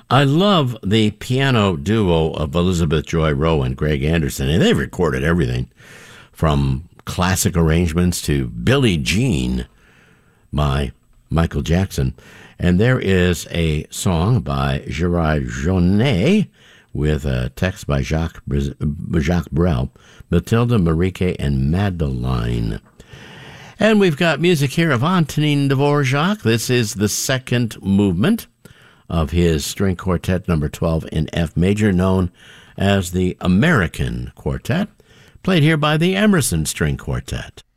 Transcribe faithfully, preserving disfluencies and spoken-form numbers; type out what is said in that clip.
I love the piano duo of Elizabeth Joy Rowe and Greg Anderson, and they've recorded everything from classic arrangements to Billie Jean by Michael Jackson. And there is a song by Gerard Jonet with a text by Jacques, Jacques Brel, Matilda Marique, and Madeline. And we've got music here of Antonin Dvorak. This is the second movement of his string quartet number twelve in F major, known as the American Quartet, played here by the Emerson String Quartet.